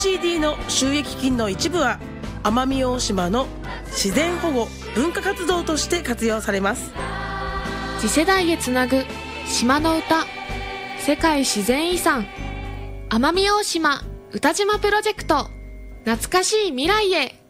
CD の収益金の一部は奄美大島の自然保護文化活動として活用されます。 次世代へつなぐ島の歌、世界自然遺産奄美大島歌島プロジェクト、懐かしい未来へ。